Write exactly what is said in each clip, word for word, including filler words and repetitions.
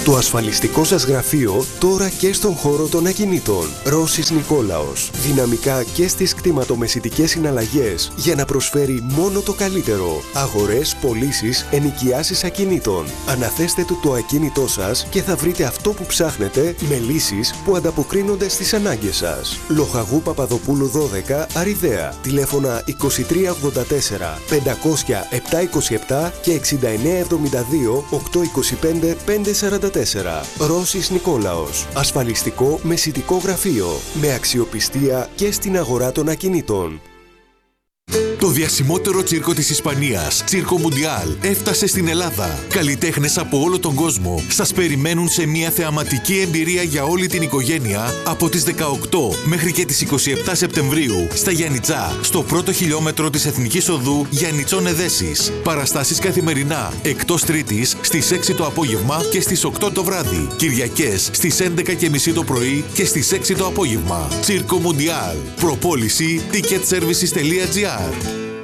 Το ασφαλιστικό σας γραφείο τώρα και στον χώρο των ακινήτων. Ρώσης Νικόλαος. Δυναμικά και στις κτηματομεσητικές συναλλαγές για να προσφέρει μόνο το καλύτερο. Αγορές, πωλήσεις, ενοικιάσεις ακινήτων. Αναθέστε του το ακίνητό σας και θα βρείτε αυτό που ψάχνετε με λύσεις που ανταποκρίνονται στις ανάγκες σας. Λοχαγού Παπαδοπούλου δώδεκα, Αριδαία. Τηλέφωνα είκοσι τρία ογδόντα τέσσερα πεντακόσια επτακόσια είκοσι επτά και εξήντα εννέα εβδομήντα δύο οκτακόσια είκοσι πέντε πεντακόσια σαράντα τέσσερα. Ρώσης Νικόλαος. Ασφαλιστικό μεσητικό γραφείο. Με αξιοπιστία και στην αγορά των ακινήτων. Το διασημότερο τσίρκο της Ισπανίας, Τσίρκο Μουντιάλ, έφτασε στην Ελλάδα. Καλλιτέχνες από όλο τον κόσμο σας περιμένουν σε μια θεαματική εμπειρία για όλη την οικογένεια από τις δεκαοκτώ μέχρι και τις είκοσι επτά Σεπτεμβρίου στα Γιαννιτσά, στο πρώτο χιλιόμετρο της Εθνικής Οδού Γιαννιτσών Εδέσης. Παραστάσεις καθημερινά, εκτός Τρίτης στις έξι το απόγευμα και στις οκτώ το βράδυ. Κυριακές στις έντεκα και μισή το πρωί και στις έξι το απόγευμα. Τσίρκο Μουντιάλ. Προπόληση ticketservices.gr.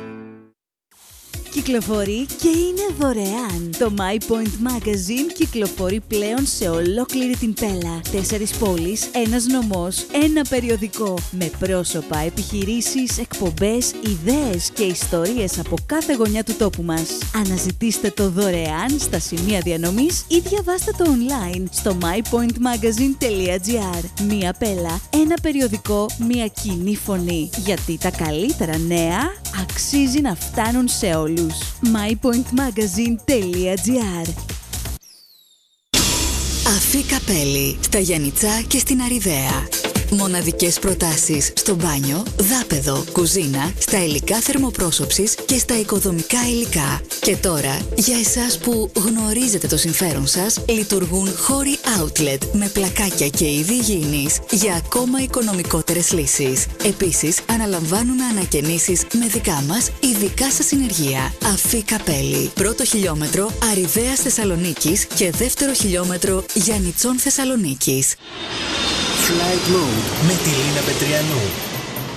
Κυκλοφορεί και είναι δωρεάν. Το My Point Magazine κυκλοφορεί πλέον σε ολόκληρη την Πέλα. Τέσσερις πόλεις, ένας νομός, ένα περιοδικό. Με πρόσωπα, επιχειρήσεις, εκπομπές, ιδέες και ιστορίες από κάθε γωνιά του τόπου μας. Αναζητήστε το δωρεάν στα σημεία διανομής ή διαβάστε το online στο my point magazine τελεία gr. Μία Πέλα, ένα περιοδικό, μία κοινή φωνή. Γιατί τα καλύτερα νέα αξίζει να φτάνουν σε όλους. my point magazine τελεία gr. Αφή Καπέλη, στα Γιαννιτσά και στην Αριδαία. Μοναδικές προτάσεις στο μπάνιο, δάπεδο, κουζίνα, στα υλικά θερμοπρόσωψης και στα οικοδομικά υλικά. Και τώρα, για εσάς που γνωρίζετε το συμφέρον σας, λειτουργούν χώροι outlet με πλακάκια και είδη υγιεινής για ακόμα οικονομικότερες λύσεις. Επίσης, αναλαμβάνουμε ανακαινήσεις με δικά μας ειδικά σας συνεργεία. Αφή Καπέλη. Πρώτο χιλιόμετρο Αριδαίας Θεσσαλονίκης και δεύτερο χιλιόμετρο Γιαννιτσών Θεσσαλονίκης. Flight Mode με τη Λίνα Πετριανού.